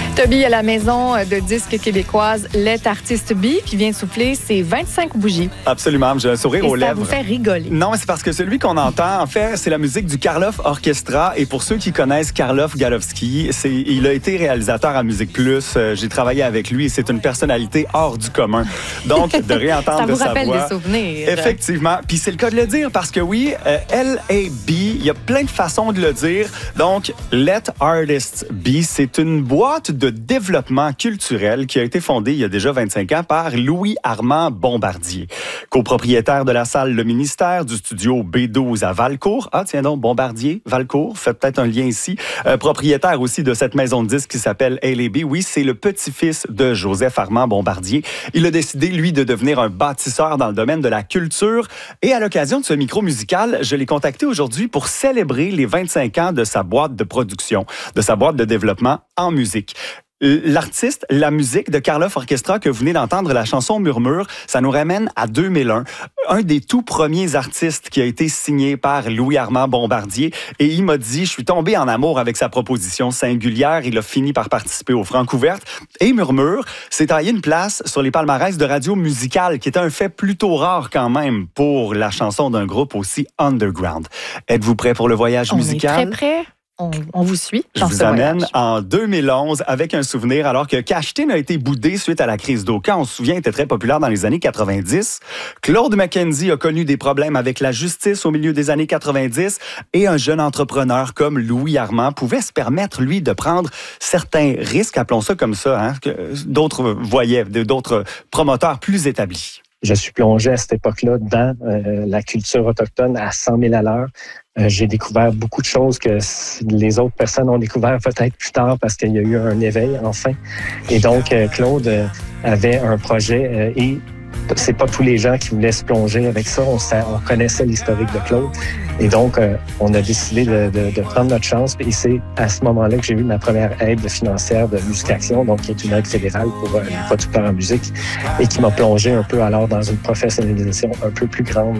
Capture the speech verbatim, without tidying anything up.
Toby à la maison de disques québécoise Let Artist Be qui vient de souffler ses vingt-cinq bougies. Absolument, j'ai un sourire et aux ça lèvres. vous fait rigoler. Non, c'est parce que celui qu'on entend, en fait, c'est la musique du Karloff Orchestra. Et pour ceux qui connaissent Karloff Galowski, c'est, il a été réalisateur à Musique Plus. Euh, j'ai travaillé avec lui et c'est une personnalité hors du commun. Donc, de réentendre ça vous sa rappelle voix. des souvenirs. Effectivement. Puis c'est le cas de le dire parce que oui, euh, L A B, il y a plein de façons de le dire. Donc, Let Artists Be, c'est une boîte de développement culturel qui a été fondée il y a déjà vingt-cinq ans par Louis-Armand Bombardier, copropriétaire de la salle Le Ministère, du studio B douze à Valcourt. Ah, tiens donc, Bombardier, Valcourt, faites peut-être un lien ici. Euh, propriétaire aussi de cette maison de disques qui s'appelle L A B. Oui, c'est le petit-fils de Joseph Armand Bombardier. Il a décidé, lui, de devenir un bâtisseur dans le domaine de la culture. Et à l'occasion de ce micro musical, je l'ai contacté aujourd'hui pour célébrer les vingt-cinq ans de sa boîte de production, de sa boîte de développement en musique. L'artiste, la musique de Karloff Orchestra que vous venez d'entendre, la chanson Murmure, ça nous ramène à deux mille un. Un des tout premiers artistes qui a été signé par Louis-Armand Bombardier. Et il m'a dit, je suis tombé en amour avec sa proposition singulière. Il a fini par participer aux Francouvertes. Et Murmure s'est taillé une place sur les palmarès de radio musicale, qui était un fait plutôt rare quand même pour la chanson d'un groupe aussi underground. Êtes-vous prêts pour le voyage On musical? est très prêts. On, on vous suit. Je vous amène voyage. En deux mille onze avec un souvenir, alors que Cachetin a été boudé suite à la crise d'Oka. On se souvient, il était très populaire dans les années quatre-vingt-dix. Claude McKenzie a connu des problèmes avec la justice au milieu des années quatre-vingt-dix et un jeune entrepreneur comme Louis Armand pouvait se permettre, lui, de prendre certains risques, appelons ça comme ça, hein, que d'autres voyaient, d'autres promoteurs plus établis. Je suis plongé à cette époque-là dans euh, la culture autochtone à cent mille à l'heure. Euh, j'ai découvert beaucoup de choses que les autres personnes ont découvert peut-être plus tard parce qu'il y a eu un éveil enfin. Et donc, euh, Claude euh, avait un projet euh, et c'est pas tous les gens qui voulaient se plonger avec ça. On, on connaissait l'historique de Claude. Et donc, euh, on a décidé de, de, de prendre notre chance. Et c'est à ce moment-là que j'ai eu ma première aide financière de Musique Action, donc qui est une aide fédérale pour euh, les producteurs en musique et qui m'a plongé un peu alors dans une professionnalisation un peu plus grande